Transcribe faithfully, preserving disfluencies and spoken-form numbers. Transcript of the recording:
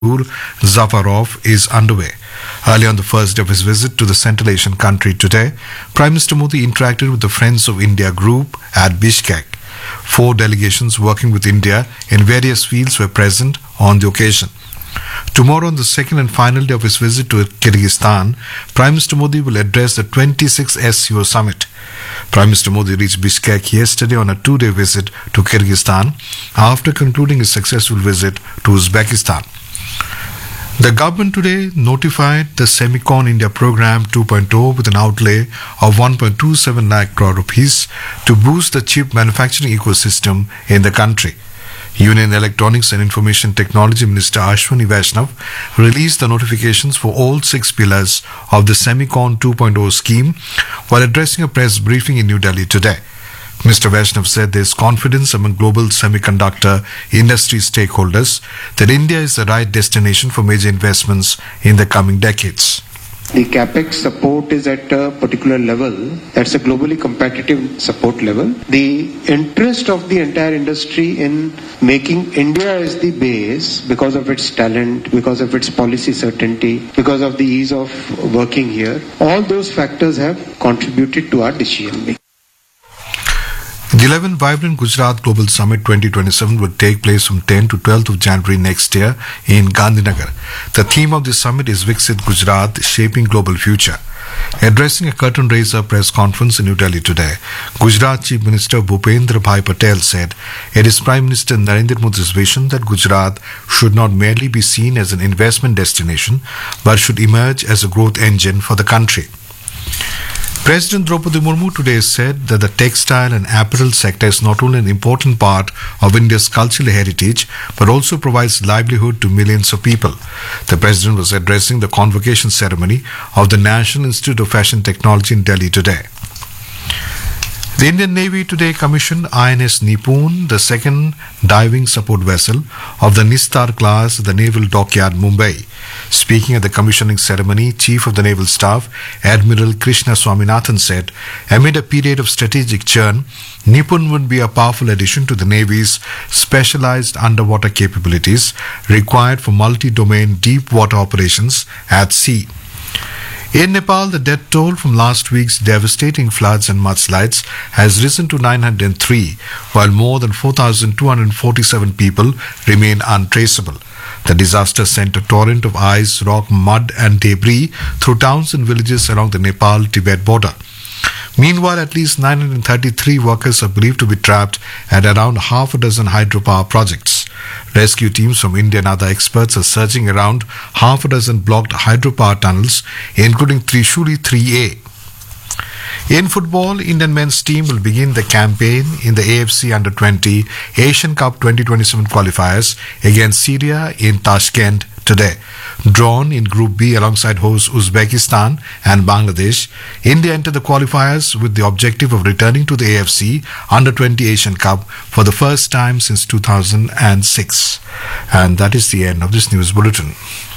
Zafarov is underway. Early on the first day of his visit to the Central Asian country today, Prime Minister Modi interacted with the Friends of India group at Bishkek. Four delegations working with India in various fields were present on the occasion. Tomorrow, on the second and final day of his visit to Kyrgyzstan, Prime Minister Modi will address the twenty-sixth S C O summit. Prime Minister Modi reached Bishkek yesterday on a two-day visit to Kyrgyzstan after concluding his successful visit to Uzbekistan. The government today notified the Semicon India Program two point oh with an outlay of one point two seven lakh crore rupees to boost the chip manufacturing ecosystem in the country. Union Electronics and Information Technology Minister Ashwani Vaishnav released the notifications for all six pillars of the Semicon two point oh scheme while addressing a press briefing in New Delhi today. Mister Vaishnav said there is confidence among global semiconductor industry stakeholders that India is the right destination for major investments in the coming decades. The capex support is at a particular level. That's a globally competitive support level. The interest of the entire industry in making India as the base because of its talent, because of its policy certainty, because of the ease of working here, all those factors have contributed to our decision making. The eleventh Vibrant Gujarat Global Summit twenty twenty-seven will take place from tenth to twelfth of January next year in Gandhinagar. The theme of this summit is Viksit Gujarat, Shaping Global Future. Addressing a curtain-raiser press conference in New Delhi today, Gujarat Chief Minister Bhupendra Bhai Patel said it is Prime Minister Narendra Modi's vision that Gujarat should not merely be seen as an investment destination but should emerge as a growth engine for the country. President Draupadi Murmu today said that the textile and apparel sector is not only an important part of India's cultural heritage but also provides livelihood to millions of people. The President was addressing the convocation ceremony of the National Institute of Fashion Technology in Delhi today. The Indian Navy today commissioned I N S Nipun, the second diving support vessel of the Nistar class at the Naval Dockyard, Mumbai. Speaking at the commissioning ceremony, Chief of the Naval Staff, Admiral Krishna Swaminathan said, amid a period of strategic churn, Nipun would be a powerful addition to the Navy's specialized underwater capabilities required for multi-domain deep water operations at sea. In Nepal, the death toll from last week's devastating floods and mudslides has risen to nine hundred three, while more than four thousand two hundred forty-seven people remain untraceable. The disaster sent a torrent of ice, rock, mud and debris through towns and villages along the Nepal-Tibet border. Meanwhile, at least nine hundred thirty-three workers are believed to be trapped at around half a dozen hydropower projects. Rescue teams from India and other experts are searching around half a dozen blocked hydropower tunnels, including Trishuli three A. In football, Indian men's team will begin the campaign in the A F C Under twenty Asian Cup twenty twenty-seven qualifiers against Syria in Tashkent today. Drawn in Group B alongside hosts Uzbekistan and Bangladesh, India entered the qualifiers with the objective of returning to the A F C Under twenty Asian Cup for the first time since two thousand six. And that is the end of this news bulletin.